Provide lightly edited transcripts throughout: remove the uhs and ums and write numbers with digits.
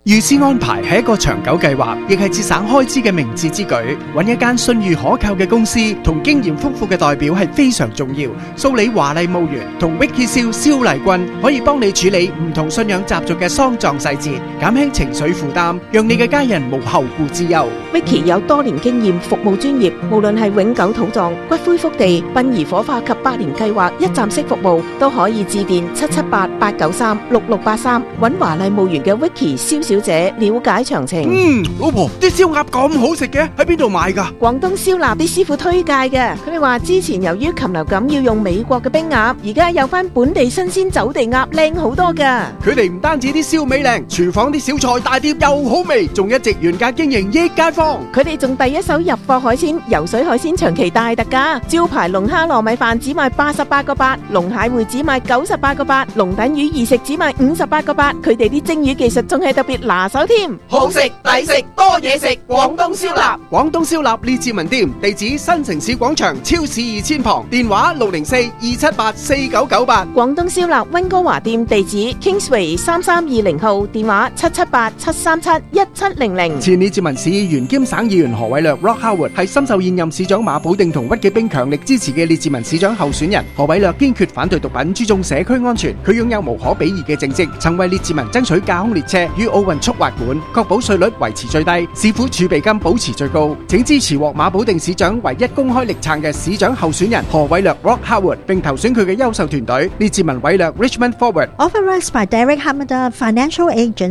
預先安排係一個長久計劃，亦係節省開支嘅明智之舉。揾一間信譽可靠嘅公司同經驗豐富嘅代表係非常重要。蘇里華麗墓園同 Vicky 蕭麗君可以幫你處理唔同信仰習俗嘅喪葬細節，減輕情緒負擔，讓你嘅家人無後顧之憂。 Vicky 有多年經驗，服務專業，無論係永久土葬、骨灰福地、殯儀火化及百年計劃一站式服務，都可以致電778-893-6683，揾華麗墓園嘅 Vicky 蕭小姐了解詳情。 老婆，啲燒鴨咁好食嘅，喺邊度買㗎？ 廣東燒臘啲師傅推介嘅，佢哋話之前由於禽流感要用美國嘅冰鴨，而家有翻本地新鮮走地鴨，靚好多㗎。 佢哋唔單止啲燒味靚，廚房啲小菜大碟又好味，仲一直原價經營益街坊。 佢哋仲第一手入貨海鮮，游水海鮮長期大特價，招牌龍蝦糯米飯只賣88個8，龍蟹會只賣98個8，龍躉魚二食只賣58個8。佢哋啲蒸魚技術仲係特別拿手添， 好食抵食多嘢食，廣東燒臘。 廣東燒臘列治文店，地址新城市廣場超市2千旁，電話604-278-4998。 廣東燒臘溫哥華店地址 Kingsway 3320號，電話778-737-1700。 前列治文市議員兼省議員何偉略 Rock Howard 係深受現任市長馬寶定同屈紀冰強力支持嘅列治文市長候選人。何偉略堅決反對毒品，注重社區安全。佢擁有無可比擬嘅政績，曾為列治文爭取架空列車與奧運速滑館，確保稅率維持最低，市府儲備金保持最高。請支持獲馬寶定市長唯一公開力撐嘅市長候選人何偉略 Rock Howard，並投選佢嘅優秀團隊列治文偉略 Richmond Forward。 Authorized by Derek Hamada, Financial Agent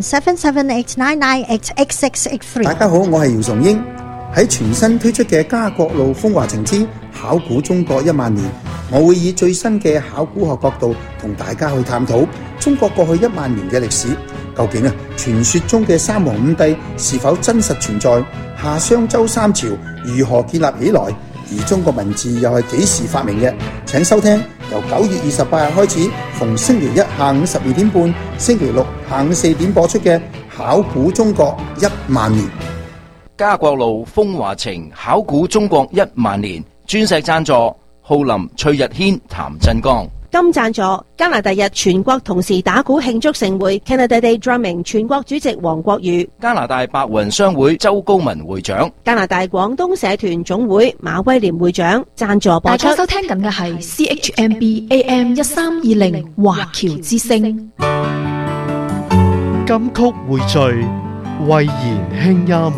77899886683。 大家好，我係姚崇英。喺全新推出嘅家國路風華情之考古中國1萬年，我會以最新嘅考古學角度同大家去探討中國過去1萬年嘅歷史。究竟傳說中嘅三皇五帝是否真實存在？夏商周三朝如何建立起來？而中國文字又係幾時發明嘅？請收聽由9月28日開始，逢星期一下午12點半、星期六下午4點播出嘅考古中國1萬年。 家國路風華情考古中國1萬年，鑽石贊助浩林、崔日軒、譚振剛。 金贊助加拿大日全國同時打鼓慶祝盛會 Canada Day Drumming 全國主席黃國宇， 加拿大白雲商會周高文會長， 加拿大廣東社團總會馬威廉會長贊助播出。 大家收聽緊嘅係 CHMB AM 1320華僑之聲。 金曲匯聚，慧言輕音。